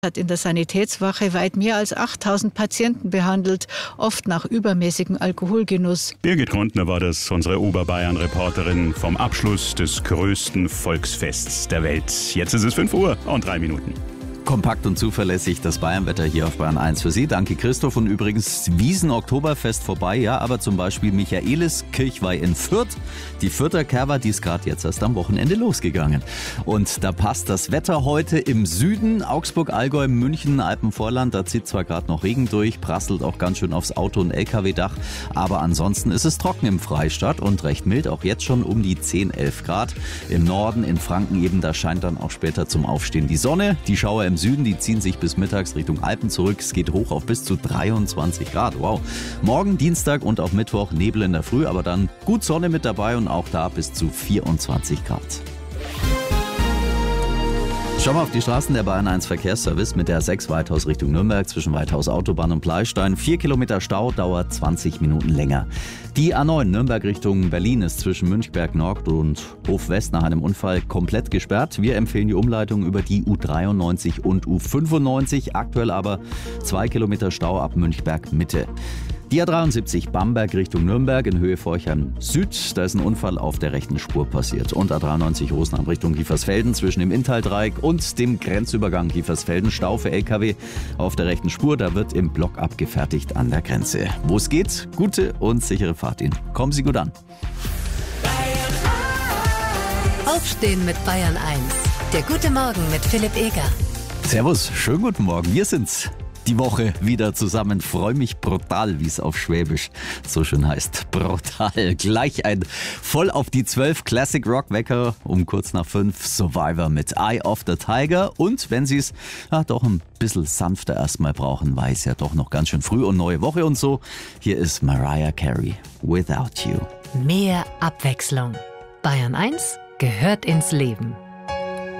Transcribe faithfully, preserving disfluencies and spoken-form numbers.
Hat in der Sanitätswache weit mehr als achttausend Patienten behandelt, oft nach übermäßigem Alkoholgenuss. Birgit Grundner war das, unsere Oberbayern-Reporterin vom Abschluss des größten Volksfests der Welt. Jetzt ist es fünf Uhr und drei Minuten. Kompakt und zuverlässig das Bayernwetter hier auf Bayern eins für Sie. Danke Christoph. Und übrigens Wiesen-Oktoberfest vorbei, ja, aber zum Beispiel Michaelis Kirchweih in Fürth. Die Fürther Kerwa, die ist gerade jetzt erst am Wochenende losgegangen. Und da passt das Wetter heute im Süden, Augsburg, Allgäu, München, Alpenvorland. Da zieht zwar gerade noch Regen durch, prasselt auch ganz schön aufs Auto- und L K W-Dach, aber ansonsten ist es trocken im Freistaat und recht mild, auch jetzt schon um die zehn, elf Grad. Im Norden, in Franken eben, da scheint dann auch später zum Aufstehen die Sonne. Die Schauer im Süden, die ziehen sich bis mittags Richtung Alpen zurück. Es geht hoch auf bis zu dreiundzwanzig Grad. Wow. Morgen, Dienstag und auch Mittwoch Nebel in der Früh, aber dann gut Sonne mit dabei und auch da bis zu vierundzwanzig Grad. Schauen wir auf die Straßen. Der Bayern eins Verkehrsservice mit der A sechs Weithaus Richtung Nürnberg zwischen Weithaus Autobahn und Bleistein. Vier Kilometer Stau, dauert zwanzig Minuten länger. Die A neun Nürnberg Richtung Berlin ist zwischen Münchberg Nord und Hof West nach einem Unfall komplett gesperrt. Wir empfehlen die Umleitung über die U dreiundneunzig und U fünfundneunzig. Aktuell aber zwei Kilometer Stau ab Münchberg Mitte. Die A dreiundsiebzig Bamberg Richtung Nürnberg in Höhe Forchheim Süd. Da ist ein Unfall auf der rechten Spur passiert. Und A dreiundneunzig Rosenheim Richtung Kiefersfelden zwischen dem Inntal-Dreieck und dem Grenzübergang Kiefersfelden. Stau für L K W auf der rechten Spur. Da wird im Block abgefertigt an der Grenze. Wo es geht, gute und sichere Fahrt Ihnen. Kommen Sie gut an. Aufstehen mit Bayern eins. Der gute Morgen mit Philipp Eger. Servus, schönen guten Morgen. Wir sind's. Die Woche wieder zusammen. Freue mich brutal, wie es auf Schwäbisch so schön heißt. Brutal. Gleich ein voll auf die zwölf Classic Rock Wecker um kurz nach fünf. Survivor mit Eye of the Tiger. Und wenn Sie es ja, doch ein bisschen sanfter erstmal brauchen, weil es ja doch noch ganz schön früh und neue Woche und so. Hier ist Mariah Carey, Without You. Mehr Abwechslung. Bayern eins gehört ins Leben.